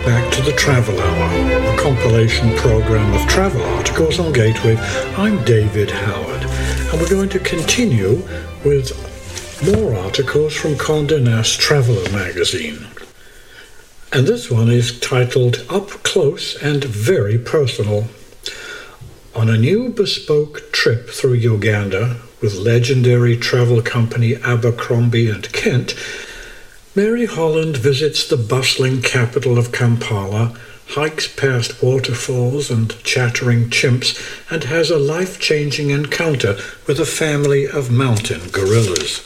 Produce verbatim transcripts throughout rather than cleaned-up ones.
back to the Travel Hour, a compilation program of travel articles on Gateway. I'm David Howard, and we're going to continue with more articles from Condé Nast Traveler magazine. And this one is titled Up Close and Very Personal. On a new bespoke trip through Uganda with legendary travel company Abercrombie and Kent, Mary Holland visits the bustling capital of Kampala, hikes past waterfalls and chattering chimps, and has a life-changing encounter with a family of mountain gorillas.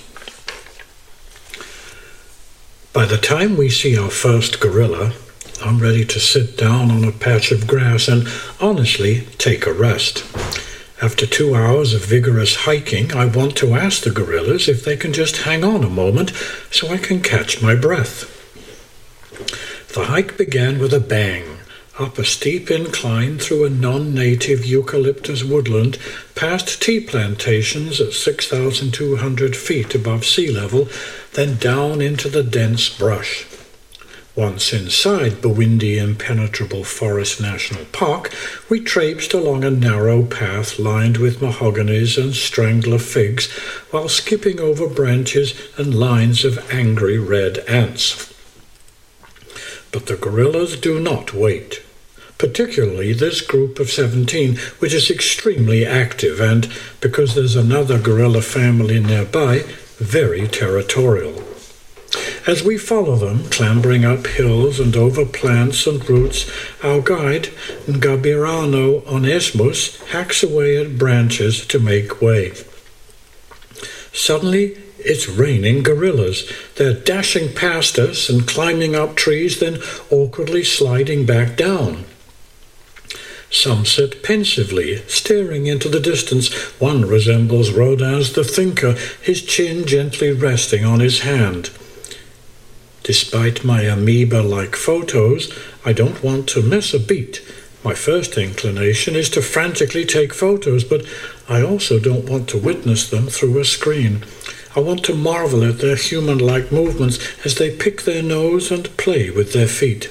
By the time we see our first gorilla, I'm ready to sit down on a patch of grass and honestly take a rest. After two hours of vigorous hiking, I want to ask the gorillas if they can just hang on a moment so I can catch my breath. The hike began with a bang, up a steep incline through a non-native eucalyptus woodland, past tea plantations at six thousand two hundred feet above sea level, then down into the dense brush. Once inside Bwindi Impenetrable Forest National Park, we traipsed along a narrow path lined with mahoganies and strangler figs, while skipping over branches and lines of angry red ants. But the gorillas do not wait, particularly this group of seventeen, which is extremely active and, because there's another gorilla family nearby, very territorial. As we follow them, clambering up hills and over plants and roots, our guide, Ngabirano Onesmus, hacks away at branches to make way. Suddenly, it's raining gorillas. They're dashing past us and climbing up trees, then awkwardly sliding back down. Some sit pensively, staring into the distance. One resembles Rodin's The Thinker, his chin gently resting on his hand. Despite my amoeba-like photos, I don't want to miss a beat. My first inclination is to frantically take photos, but I also don't want to witness them through a screen. I want to marvel at their human-like movements as they pick their nose and play with their feet.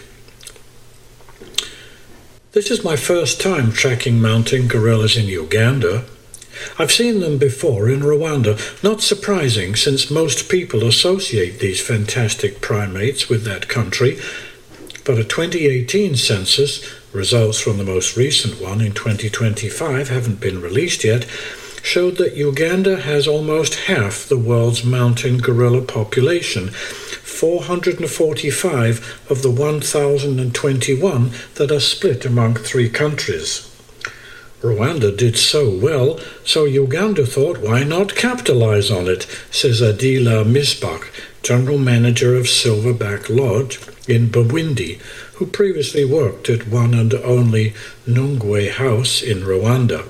This is my first time tracking mountain gorillas in Uganda. I've seen them before in Rwanda, not surprising since most people associate these fantastic primates with that country, but a twenty eighteen census, results from the most recent one in twenty twenty-five haven't been released yet, showed that Uganda has almost half the world's mountain gorilla population, four hundred forty-five of the one thousand twenty-one that are split among three countries. Rwanda did so well, so Uganda thought, why not capitalize on it, says Adila Misbach, General Manager of Silverback Lodge in Bwindi, who previously worked at one and only Nungwe House in Rwanda.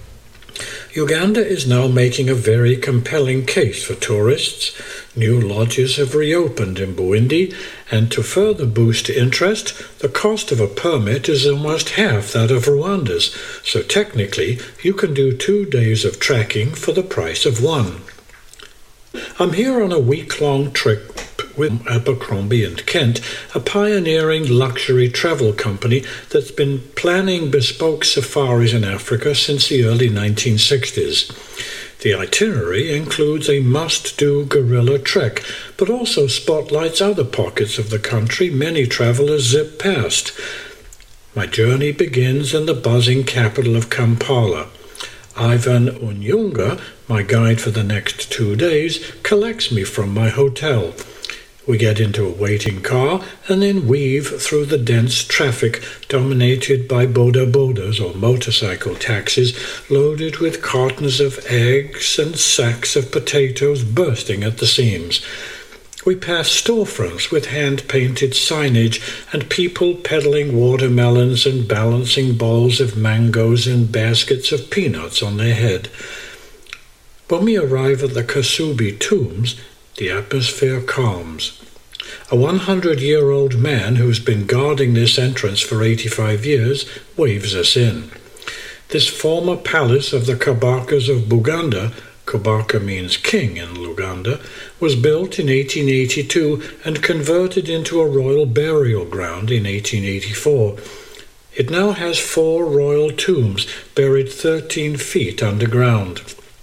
Uganda is now making a very compelling case for tourists. New lodges have reopened in Bwindi, and to further boost interest, the cost of a permit is almost half that of Rwanda's, so technically you can do two days of trekking for the price of one. I'm here on a week-long trip with Abercrombie and Kent, a pioneering luxury travel company that's been planning bespoke safaris in Africa since the early nineteen sixties. The itinerary includes a must-do gorilla trek, but also spotlights other pockets of the country many travelers zip past. My journey begins in the buzzing capital of Kampala. Ivan Unyunga, my guide for the next two days, collects me from my hotel. We get into a waiting car and then weave through the dense traffic dominated by boda bodas or motorcycle taxis loaded with cartons of eggs and sacks of potatoes bursting at the seams. We pass storefronts with hand-painted signage and people peddling watermelons and balancing bowls of mangoes and baskets of peanuts on their head. When we arrive at the Kasubi tombs, the atmosphere calms. A one hundred-year-old man who's been guarding this entrance for eighty-five years waves us in. This former palace of the Kabakas of Buganda Kabaka means king in Luganda, was built in eighteen eighty-two and converted into a royal burial ground in eighteen eighty-four. It now has four royal tombs buried thirteen feet underground.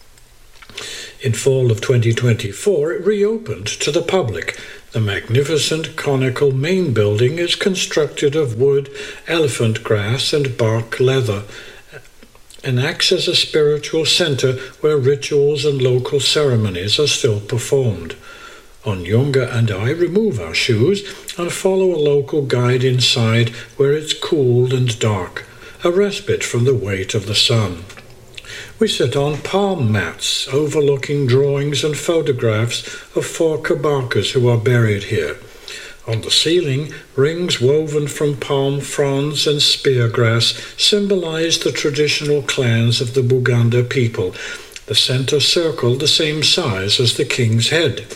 In fall of twenty twenty-four, it reopened to the public. The magnificent conical main building is constructed of wood, elephant grass, and bark leather, and acts as a spiritual center where rituals and local ceremonies are still performed. Onyunga and I remove our shoes and follow a local guide inside where it's cool and dark, a respite from the weight of the sun. We sit on palm mats overlooking drawings and photographs of four Kabakas who are buried here. On the ceiling, rings woven from palm fronds and speargrass symbolize the traditional clans of the Buganda people, the center circle the same size as the king's head.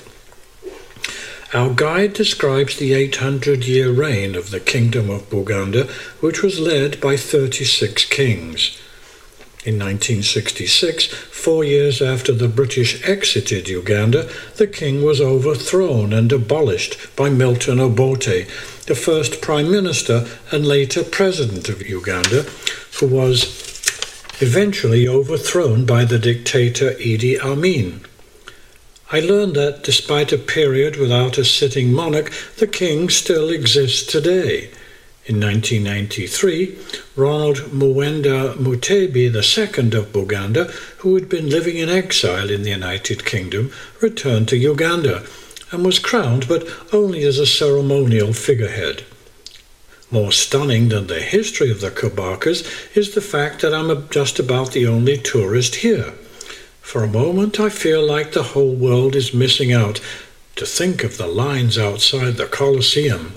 Our guide describes the eight hundred year reign of the Kingdom of Buganda, which was led by thirty-six kings. In nineteen sixty-six, four years after the British exited Uganda, the king was overthrown and abolished by Milton Obote, the first prime minister and later president of Uganda, who was eventually overthrown by the dictator Idi Amin. I learned that despite a period without a sitting monarch, the king still exists today. In nineteen ninety-three, Ronald Muwenda Mutebi the Second of Buganda, who had been living in exile in the United Kingdom, returned to Uganda and was crowned, but only as a ceremonial figurehead. More stunning than the history of the Kabakas is the fact that I'm just about the only tourist here. For a moment I feel like the whole world is missing out. To think of the lines outside the Colosseum.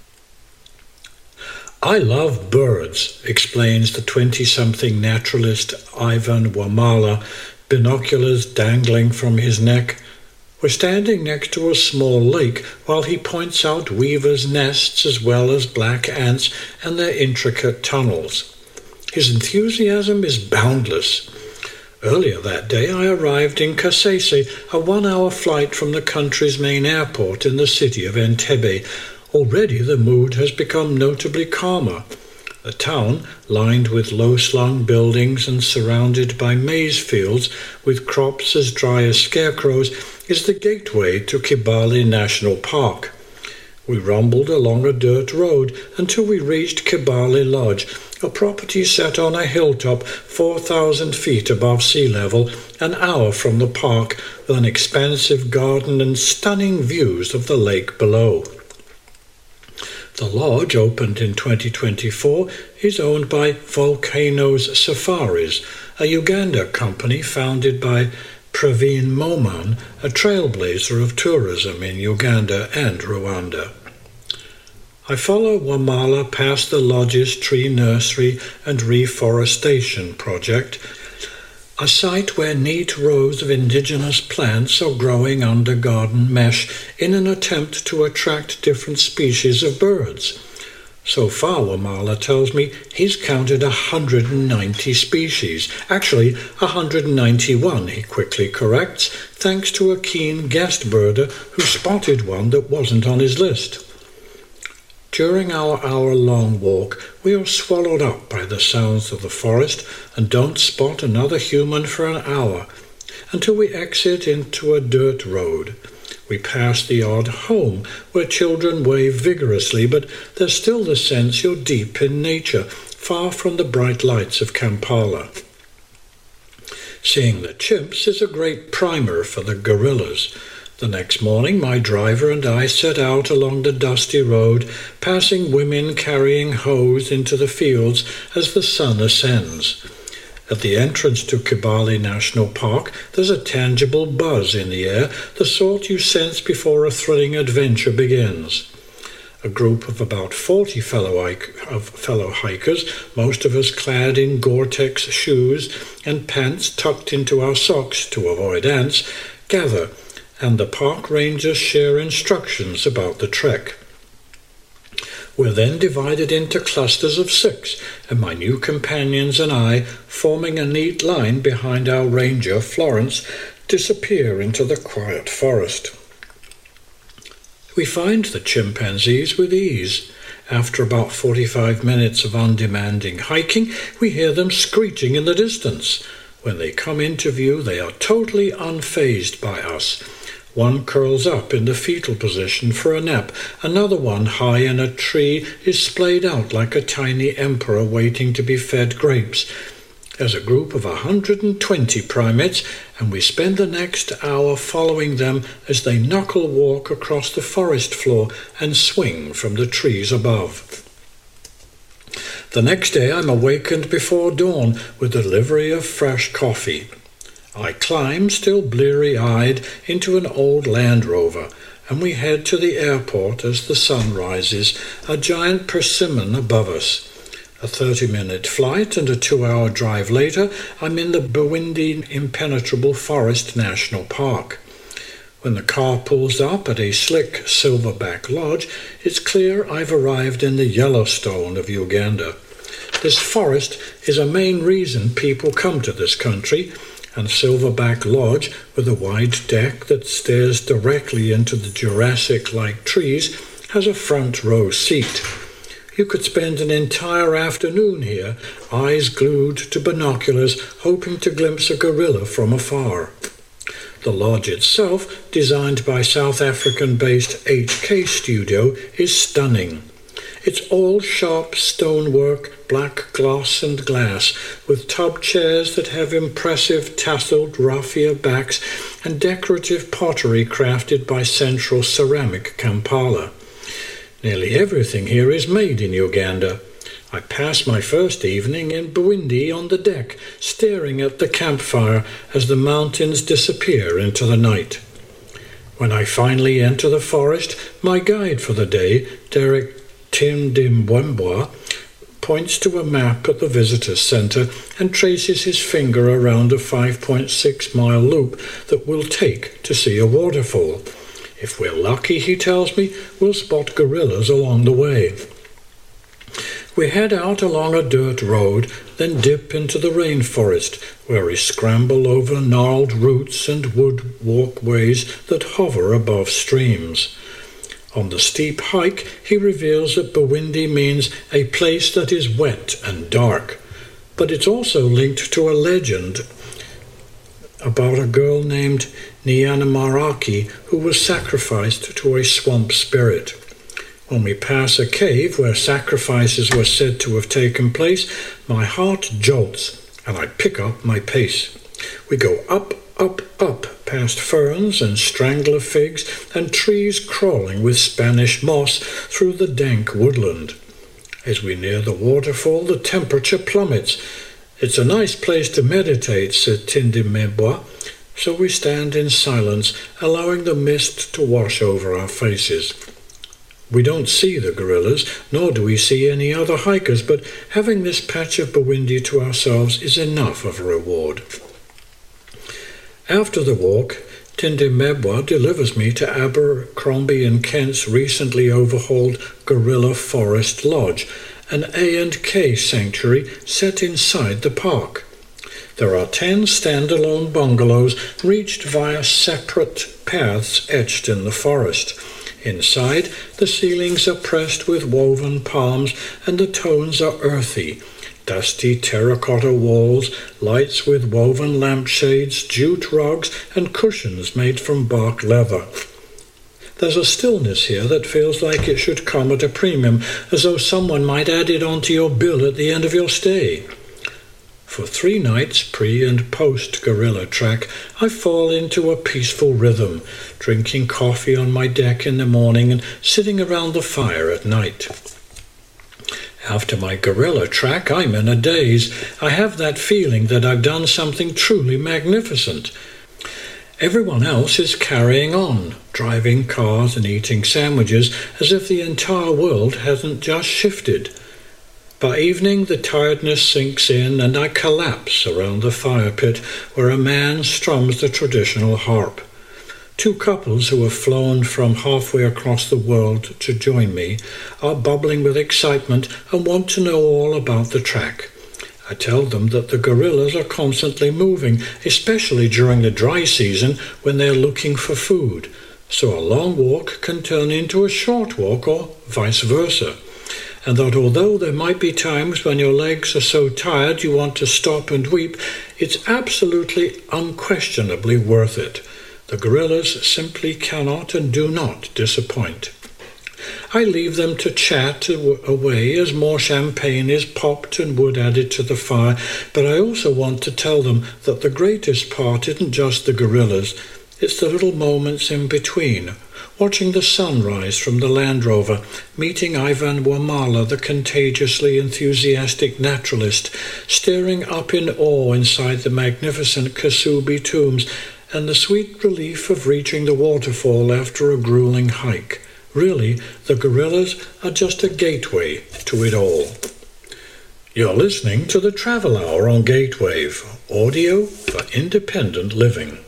I love birds, explains the twenty-something naturalist Ivan Wamala, binoculars dangling from his neck. We're standing next to a small lake while he points out weavers' nests as well as black ants and their intricate tunnels. His enthusiasm is boundless. Earlier that day I arrived in Kasese, a one-hour flight from the country's main airport in the city of Entebbe. Already the mood has become notably calmer. The town, lined with low-slung buildings and surrounded by maize fields with crops as dry as scarecrows, is the gateway to Kibale National Park. We rumbled along a dirt road until we reached Kibale Lodge, a property set on a hilltop four thousand feet above sea level, an hour from the park, with an expansive garden and stunning views of the lake below. The lodge, opened in twenty twenty-four, is owned by Volcanoes Safaris, a Uganda company founded by Praveen Moman, a trailblazer of tourism in Uganda and Rwanda. I follow Wamala past the lodge's tree nursery and reforestation project, a site where neat rows of indigenous plants are growing under garden mesh in an attempt to attract different species of birds. So far, Wamala tells me he's counted one hundred ninety species. Actually, one hundred ninety-one, he quickly corrects, thanks to a keen guest birder who spotted one that wasn't on his list. During our hour-long walk, we are swallowed up by the sounds of the forest and don't spot another human for an hour, until we exit into a dirt road. We pass the odd home where children wave vigorously, but there's still the sense you're deep in nature, far from the bright lights of Kampala. Seeing the chimps is a great primer for the gorillas. The next morning, my driver and I set out along the dusty road, passing women carrying hoes into the fields as the sun ascends. At the entrance to Kibale National Park, there's a tangible buzz in the air, the sort you sense before a thrilling adventure begins. A group of about forty fellow, of fellow hikers, most of us clad in Gore-Tex shoes and pants tucked into our socks to avoid ants, gather, and the park rangers share instructions about the trek. We're then divided into clusters of six, and my new companions and I, forming a neat line behind our ranger, Florence, disappear into the quiet forest. We find the chimpanzees with ease. After about forty-five minutes of undemanding hiking, we hear them screeching in the distance. When they come into view, they are totally unfazed by us. One curls up in the fetal position for a nap. Another one, high in a tree, is splayed out like a tiny emperor waiting to be fed grapes. There's a group of one hundred twenty primates, and we spend the next hour following them as they knuckle walk across the forest floor and swing from the trees above. The next day I'm awakened before dawn with the delivery of fresh coffee. I climb, still bleary-eyed, into an old Land Rover, and we head to the airport as the sun rises, a giant persimmon above us. A thirty-minute flight and a two-hour drive later, I'm in the Bwindi Impenetrable Forest National Park. When the car pulls up at a slick silverback lodge, it's clear I've arrived in the Yellowstone of Uganda. This forest is a main reason people come to this country, and Silverback Lodge, with a wide deck that stares directly into the Jurassic-like trees, has a front row seat. You could spend an entire afternoon here, eyes glued to binoculars, hoping to glimpse a gorilla from afar. The lodge itself, designed by South African-based H K Studio, is stunning. It's all sharp stonework, black gloss and glass, with tub chairs that have impressive tasseled raffia backs and decorative pottery crafted by Central Ceramic Kampala. Nearly everything here is made in Uganda. I pass my first evening in Bwindi on the deck, staring at the campfire as the mountains disappear into the night. When I finally enter the forest, my guide for the day, Derek Tindimwembwa, points to a map at the visitor's centre and traces his finger around a five point six mile loop that we'll take to see a waterfall. If we're lucky, he tells me, we'll spot gorillas along the way. We head out along a dirt road, then dip into the rainforest, where we scramble over gnarled roots and wood walkways that hover above streams. On the steep hike, he reveals that Bwindi means a place that is wet and dark, but it's also linked to a legend about a girl named Nyanamaraki who was sacrificed to a swamp spirit. When we pass a cave where sacrifices were said to have taken place, my heart jolts and I pick up my pace. We go up, up, up, past ferns and strangler figs and trees crawling with Spanish moss through the dank woodland. As we near the waterfall, the temperature plummets. It's a nice place to meditate, said Tindimwembwa, so we stand in silence, allowing the mist to wash over our faces. We don't see the gorillas, nor do we see any other hikers, but having this patch of Bwindi to ourselves is enough of a reward. After the walk, Tindimwembwa delivers me to Abercrombie and Kent's recently overhauled Gorilla Forest Lodge, an A and K sanctuary set inside the park. There are ten standalone bungalows reached via separate paths etched in the forest. Inside, the ceilings are pressed with woven palms and the tones are earthy. Dusty terracotta walls, lights with woven lampshades, jute rugs, and cushions made from bark leather. There's a stillness here that feels like it should come at a premium, as though someone might add it onto your bill at the end of your stay. For three nights, pre- and post-gorilla track, I fall into a peaceful rhythm, drinking coffee on my deck in the morning and sitting around the fire at night. After my gorilla track, I'm in a daze. I have that feeling that I've done something truly magnificent. Everyone else is carrying on, driving cars and eating sandwiches as if the entire world hasn't just shifted. By evening, the tiredness sinks in and I collapse around the fire pit where a man strums the traditional harp. Two couples who have flown from halfway across the world to join me are bubbling with excitement and want to know all about the track. I tell them that the gorillas are constantly moving, especially during the dry season when they're looking for food. So a long walk can turn into a short walk or vice versa. And that although there might be times when your legs are so tired you want to stop and weep, it's absolutely unquestionably worth it. The gorillas simply cannot and do not disappoint. I leave them to chat away as more champagne is popped and wood added to the fire, but I also want to tell them that the greatest part isn't just the gorillas, it's the little moments in between. Watching the sunrise from the Land Rover, meeting Ivan Wamala, the contagiously enthusiastic naturalist, staring up in awe inside the magnificent Kasubi tombs, and the sweet relief of reaching the waterfall after a grueling hike. Really, the gorillas are just a gateway to it all. You're listening to the Travel Hour on Gatewave, audio for independent living.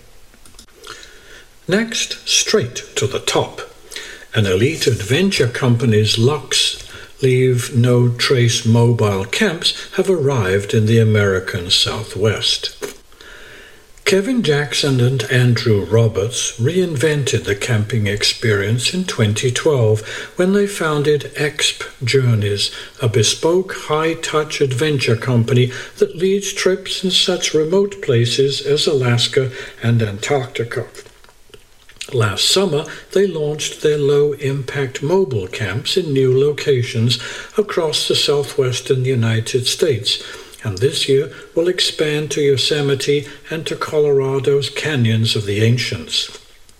Next, straight to the top. An elite adventure company's Lux Leave No Trace mobile camps have arrived in the American Southwest. Kevin Jackson and Andrew Roberts reinvented the camping experience in twenty twelve when they founded Exp Journeys, a bespoke high-touch adventure company that leads trips in such remote places as Alaska and Antarctica. Last summer, they launched their low-impact mobile camps in new locations across the southwestern United States, and this year will expand to Yosemite and to Colorado's canyons of the ancients.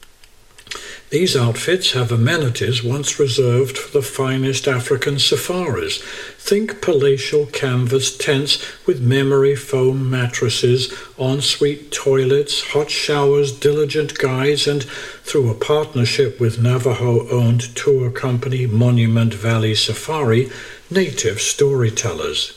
These outfits have amenities once reserved for the finest African safaris. Think palatial canvas tents with memory foam mattresses, ensuite toilets, hot showers, diligent guides, and, through a partnership with Navajo-owned tour company Monument Valley Safari, native storytellers.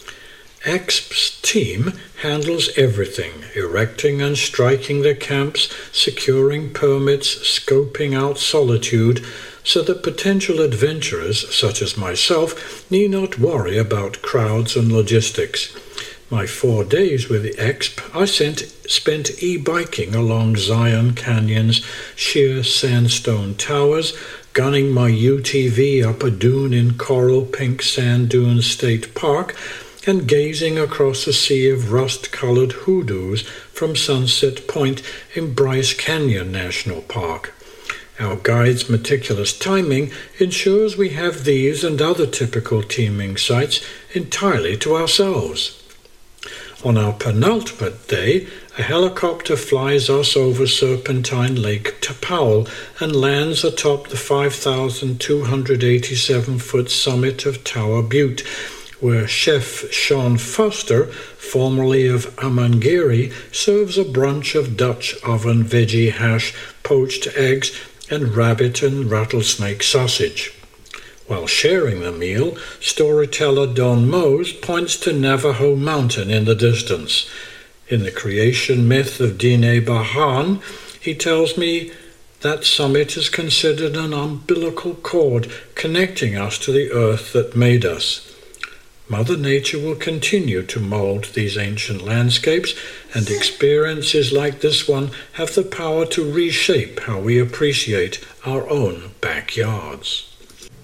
Exp's team handles everything, erecting and striking their camps, securing permits, scoping out solitude, so that potential adventurers, such as myself, need not worry about crowds and logistics. My four days with Exp, I sent, spent e-biking along Zion Canyon's sheer sandstone towers, gunning my U T V up a dune in coral pink sand dunes state park, and gazing across a sea of rust-colored hoodoos from Sunset Point in Bryce Canyon National Park. Our guide's meticulous timing ensures we have these and other typical teaming sites entirely to ourselves. On our penultimate day, a helicopter flies us over Serpentine Lake to Powell and lands atop the five thousand two hundred eighty-seven foot summit of Tower Butte, where Chef Sean Foster, formerly of Amangiri, serves a brunch of Dutch oven veggie hash, poached eggs, and rabbit and rattlesnake sausage. While sharing the meal, storyteller Don Mose points to Navajo Mountain in the distance. In the creation myth of Dine Bahan, he tells me that summit is considered an umbilical cord connecting us to the earth that made us. Mother Nature will continue to mold these ancient landscapes, and experiences like this one have the power to reshape how we appreciate our own backyards.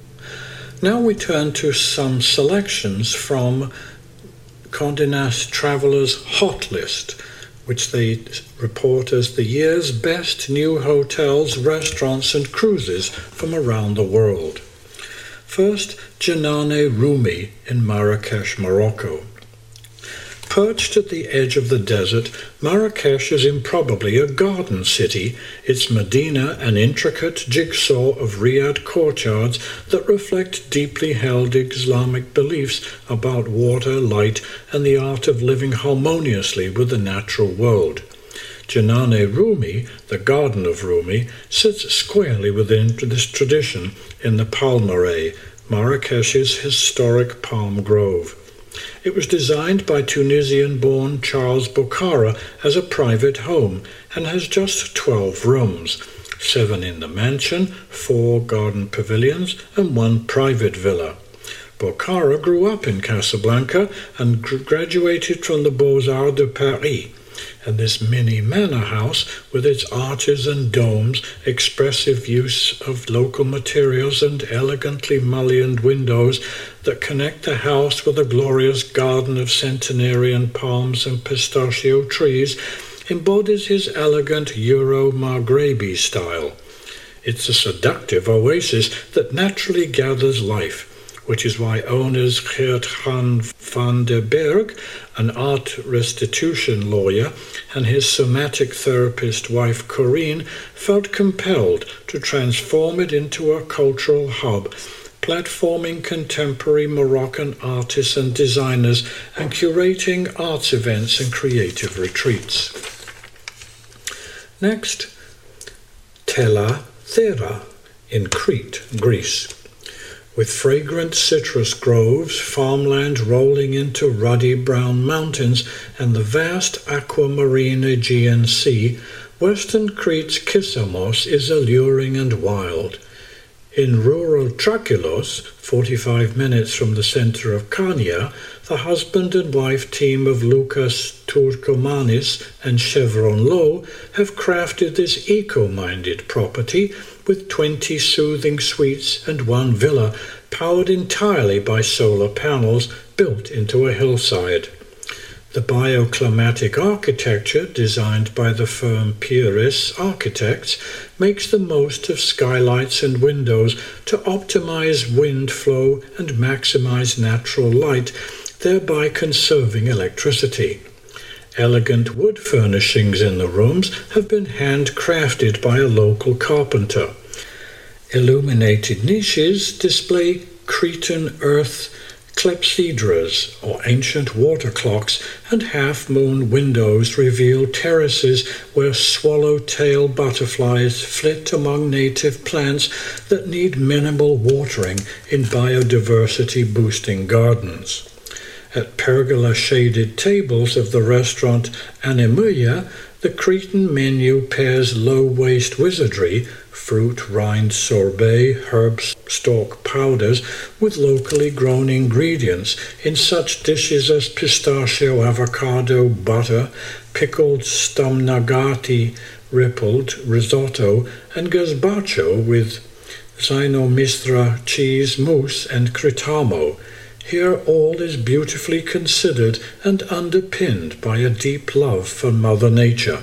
Now we turn to some selections from Condé Nast Traveler's Hot List, which they report as the year's best new hotels, restaurants, and cruises from around the world. First, Janane Rumi in Marrakesh, Morocco. Perched at the edge of the desert, Marrakesh is improbably a garden city, its Medina an intricate jigsaw of Riyadh courtyards that reflect deeply held Islamic beliefs about water, light, and the art of living harmoniously with the natural world. Janane Rumi, the Garden of Rumi, sits squarely within this tradition in the Palmeraie, Marrakesh's historic palm grove. It was designed by Tunisian-born Charles Bokhara as a private home and has just twelve rooms, seven in the mansion, four garden pavilions, and one private villa. Bocara grew up in Casablanca and gr- graduated from the Beaux-Arts de Paris. And this mini manor house, with its arches and domes, expressive use of local materials and elegantly mullioned windows that connect the house with a glorious garden of centenarian palms and pistachio trees, embodies his elegant Euro-Maghrebi style. It's a seductive oasis that naturally gathers life, which is why owners Geert-Jan van der Berg, an art restitution lawyer, and his somatic therapist wife Corinne felt compelled to transform it into a cultural hub, platforming contemporary Moroccan artists and designers and curating arts events and creative retreats. Next, Tella Thera in Crete, Greece. With fragrant citrus groves, farmland rolling into ruddy brown mountains, and the vast aquamarine Aegean Sea, western Crete's Kissamos is alluring and wild. In rural Trakilos, forty-five minutes from the center of Khania, the husband and wife team of Lucas Turkomanis and Chevron Low have crafted this eco-minded property with twenty soothing suites and one villa powered entirely by solar panels built into a hillside. The bioclimatic architecture, designed by the firm Pieris Architects, makes the most of skylights and windows to optimize wind flow and maximize natural light, thereby conserving electricity. Elegant wood furnishings in the rooms have been handcrafted by a local carpenter. Illuminated niches display Cretan earth clepsydras, or ancient water clocks, and half-moon windows reveal terraces where swallow-tail butterflies flit among native plants that need minimal watering in biodiversity-boosting gardens. At pergola-shaded tables of the restaurant Anemuia, the Cretan menu pairs low-waste wizardry, fruit rind sorbet, herb stalk powders, with locally grown ingredients in such dishes as pistachio avocado butter, pickled stumnagati rippled risotto, and gazpacho with Zynomistra cheese mousse and cretamo. Here all is beautifully considered and underpinned by a deep love for Mother Nature.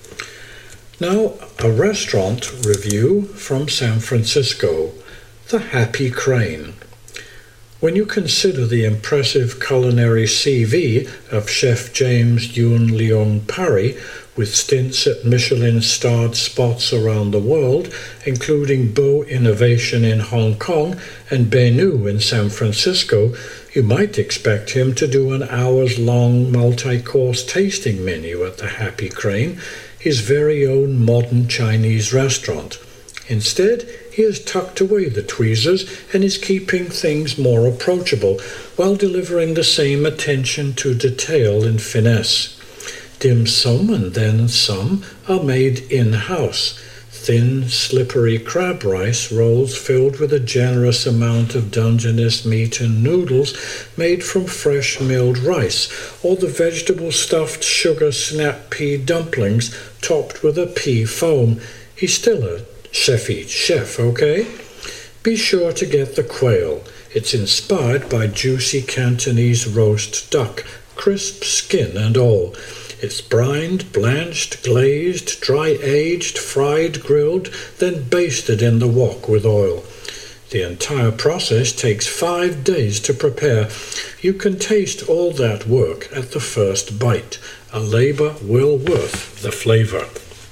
Now, a restaurant review from San Francisco, The Happy Crane. When you consider the impressive culinary C V of Chef James Yun Leong Parry, with stints at Michelin-starred spots around the world, including Beau Innovation in Hong Kong and Benu in San Francisco, you might expect him to do an hours-long multi-course tasting menu at the Happy Crane, his very own modern Chinese restaurant. Instead, he has tucked away the tweezers and is keeping things more approachable while delivering the same attention to detail and finesse. Dim sum and then some are made in-house. Thin, slippery crab rice rolls filled with a generous amount of Dungeness meat and noodles made from fresh milled rice, or the vegetable-stuffed sugar snap pea dumplings topped with a pea foam. He's still a chefy chef, okay? Be sure to get the quail. It's inspired by juicy Cantonese roast duck, crisp skin and all. It's brined, blanched, glazed, dry-aged, fried, grilled, then basted in the wok with oil. The entire process takes five days to prepare. You can taste all that work at the first bite, a labor well worth the flavor.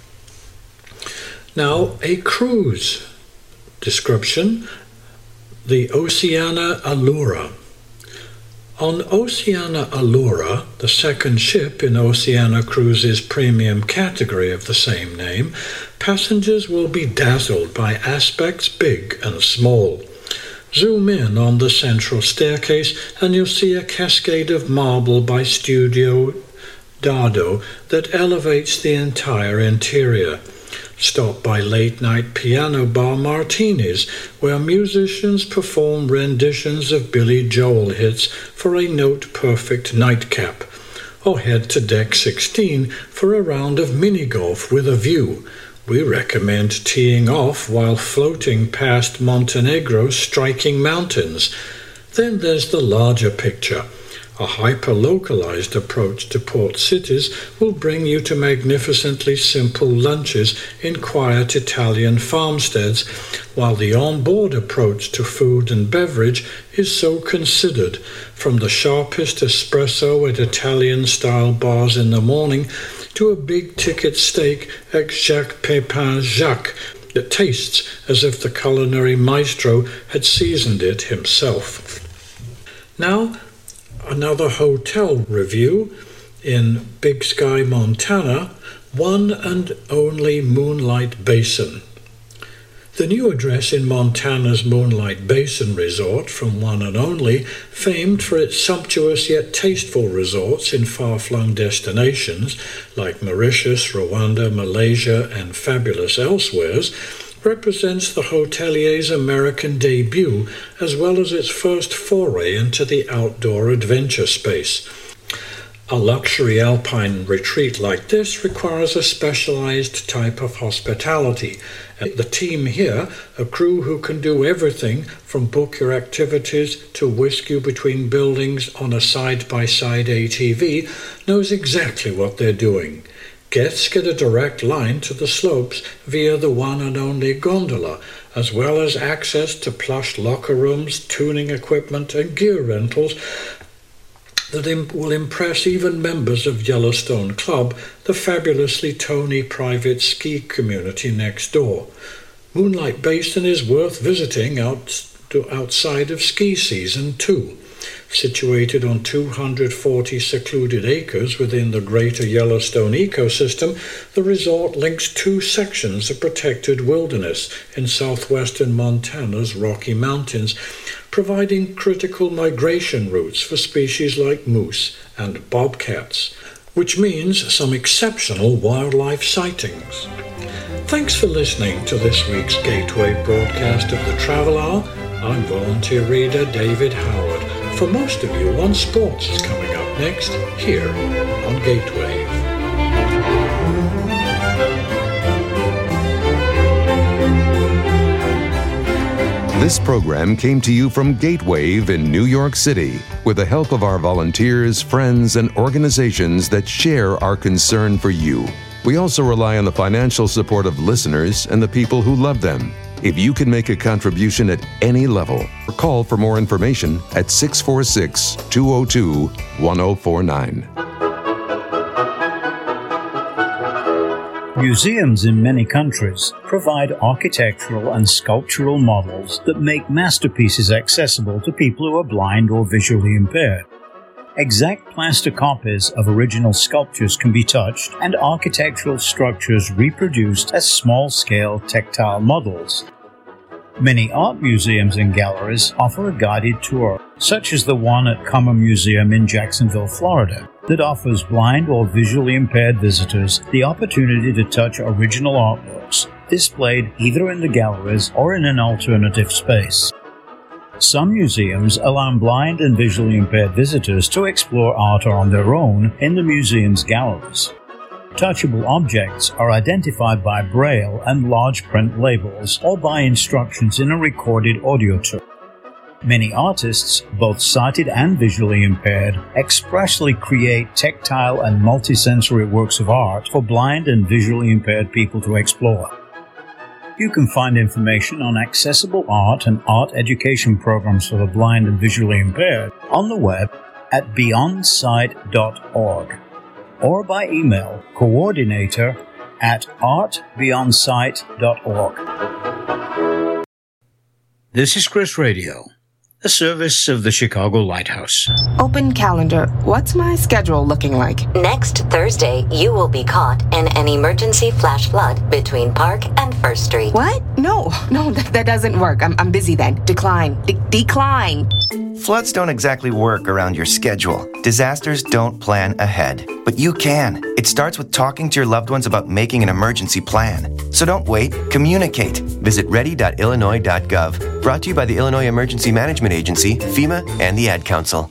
Now, a cruise description, the Oceania Allura. On Oceania Allura, the second ship in Oceania Cruises' premium category of the same name, passengers will be dazzled by aspects big and small. Zoom in on the central staircase and you'll see a cascade of marble by Studio Dado that elevates the entire interior. Stop by Late Night Piano Bar Martinis, where musicians perform renditions of Billy Joel hits for a note-perfect nightcap. Or head to Deck sixteen for a round of mini-golf with a view. We recommend teeing off while floating past Montenegro's striking mountains. Then there's the larger picture. A hyper-localized approach to port cities will bring you to magnificently simple lunches in quiet Italian farmsteads, while the on-board approach to food and beverage is so considered, from the sharpest espresso at Italian-style bars in the morning to a big-ticket steak at Jacques Pépin Jacques that tastes as if the culinary maestro had seasoned it himself. Now, another hotel review in Big Sky, Montana, One and Only Moonlight Basin. The new address in Montana's Moonlight Basin Resort from One and Only, famed for its sumptuous yet tasteful resorts in far-flung destinations like Mauritius, Rwanda, Malaysia, and fabulous elsewheres, represents the hotelier's American debut as well as its first foray into the outdoor adventure space. A luxury alpine retreat like this requires a specialized type of hospitality. The team here, a crew who can do everything from book your activities to whisk you between buildings on a side-by-side A T V, knows exactly what they're doing. Guests get a direct line to the slopes via the One and Only gondola, as well as access to plush locker rooms, tuning equipment, and gear rentals that imp- will impress even members of Yellowstone Club, the fabulously Tony private ski community next door. Moonlight Basin is worth visiting out to outside of ski season too. Situated on two hundred forty secluded acres within the greater Yellowstone ecosystem, the resort links two sections of protected wilderness in southwestern Montana's Rocky Mountains, providing critical migration routes for species like moose and bobcats, which means some exceptional wildlife sightings. Thanks for listening to this week's Gateway broadcast of the Travel Hour. I'm volunteer reader David Howard. For most of you, One Sports is coming up next, here on Gateway. This program came to you from Gatewave in New York City with the help of our volunteers, friends, and organizations that share our concern for you. We also rely on the financial support of listeners and the people who love them. If you can make a contribution at any level, call for more information at six four six, two zero two, one zero four nine. Museums in many countries provide architectural and sculptural models that make masterpieces accessible to people who are blind or visually impaired. Exact plaster copies of original sculptures can be touched and architectural structures reproduced as small-scale tactile models. Many art museums and galleries offer a guided tour, such as the one at Common Museum in Jacksonville, Florida, that offers blind or visually impaired visitors the opportunity to touch original artworks, displayed either in the galleries or in an alternative space. Some museums allow blind and visually impaired visitors to explore art on their own in the museum's galleries. Touchable objects are identified by braille and large print labels or by instructions in a recorded audio tour. Many artists, both sighted and visually impaired, expressly create tactile and multisensory works of art for blind and visually impaired people to explore. You can find information on accessible art and art education programs for the blind and visually impaired on the web at beyond sight dot org or by email coordinator at art beyond sight dot org. This is Chris Radio. a service of the Chicago Lighthouse. Open calendar. What's my schedule looking like? Next Thursday, you will be caught in an emergency flash flood between Park and First Street. What? No, no, that, that doesn't work. I'm, I'm busy then. Decline. De- decline. Floods don't exactly work around your schedule. Disasters don't plan ahead. But you can. It starts with talking to your loved ones about making an emergency plan. So don't wait. Communicate. Visit ready dot illinois dot gov. Brought to you by the Illinois Emergency Management Agency, FEMA, and the Ad Council.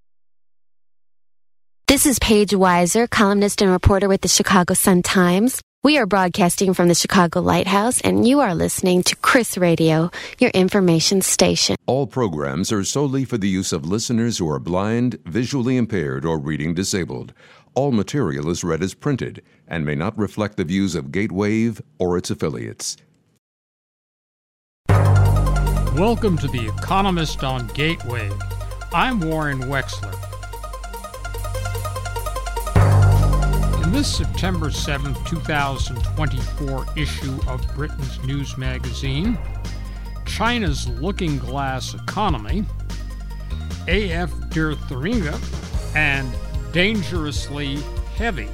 This is Paige Weiser, columnist and reporter with the Chicago Sun-Times. We are broadcasting from the Chicago Lighthouse, and you are listening to Chris Radio, your information station. All programs are solely for the use of listeners who are blind, visually impaired, or reading disabled. All material is read as printed and may not reflect the views of Gatewave or its affiliates. Welcome to The Economist on Gateway. I'm Warren Wexler. In this September seventh, twenty twenty-four issue of Britain's News magazine, China's Looking Glass Economy, A F Der Thuringe, and Dangerously Heavy.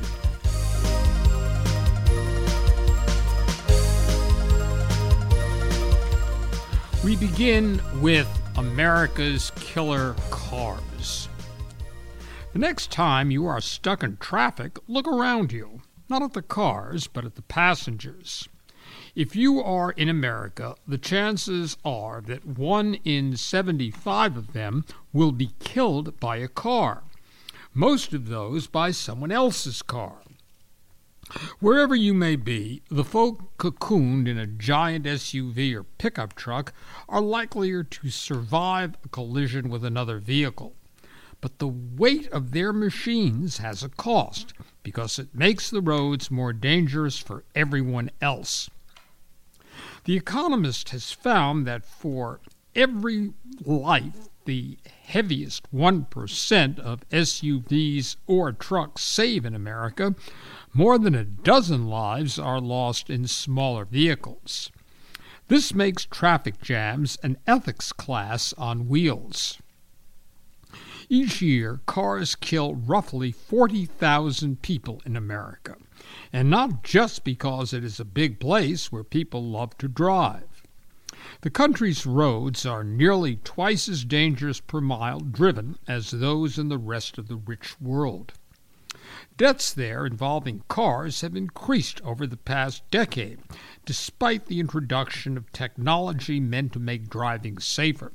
We begin with America's killer cars. The next time you are stuck in traffic, look around you. Not at the cars, but at the passengers. If you are in America, the chances are that one in seventy-five of them will be killed by a car. Most of those by someone else's car. Wherever you may be, the folk cocooned in a giant S U V or pickup truck are likelier to survive a collision with another vehicle. But the weight of their machines has a cost because it makes the roads more dangerous for everyone else. The Economist has found that for every life the heaviest one percent of S U Vs or trucks save in America, more than a dozen lives are lost in smaller vehicles. This makes traffic jams an ethics class on wheels. Each year, cars kill roughly forty thousand people in America, and not just because it is a big place where people love to drive. The country's roads are nearly twice as dangerous per mile driven as those in the rest of the rich world. Deaths there involving cars have increased over the past decade, despite the introduction of technology meant to make driving safer.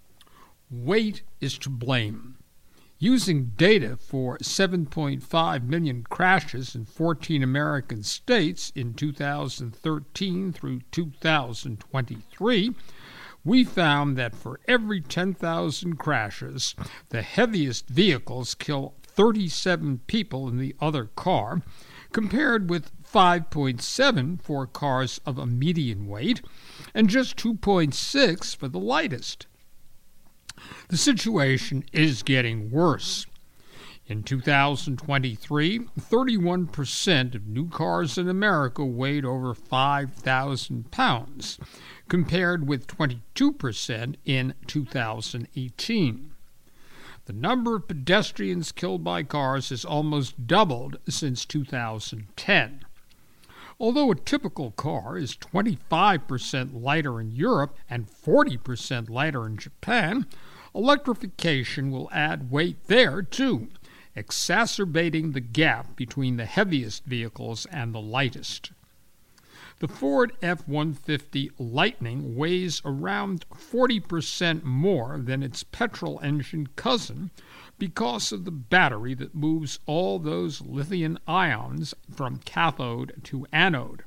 Weight is to blame. Using data for seven point five million crashes in fourteen American states in two thousand thirteen through two thousand twenty-three, we found that for every ten thousand crashes, the heaviest vehicles kill thirty-seven people in the other car, compared with five point seven for cars of a median weight and just two point six for the lightest. The situation is getting worse. In two thousand twenty-three, thirty-one percent of new cars in America weighed over five thousand pounds, compared with twenty-two percent in two thousand eighteen. The number of pedestrians killed by cars has almost doubled since two thousand ten. Although a typical car is twenty-five percent lighter in Europe and forty percent lighter in Japan, electrification will add weight there, too, exacerbating the gap between the heaviest vehicles and the lightest. The Ford F one fifty Lightning weighs around forty percent more than its petrol engine cousin because of the battery that moves all those lithium ions from cathode to anode.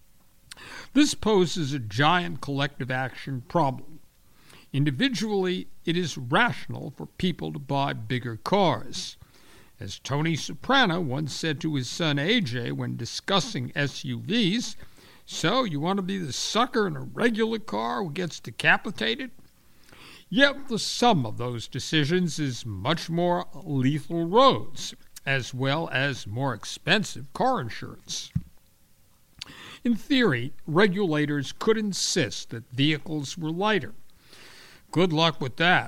This poses a giant collective action problem. Individually, it is rational for people to buy bigger cars. As Tony Soprano once said to his son A J when discussing S U Vs, "So, you want to be the sucker in a regular car who gets decapitated?" Yet the sum of those decisions is much more lethal roads, as well as more expensive car insurance. In theory, regulators could insist that vehicles were lighter. Good luck with that.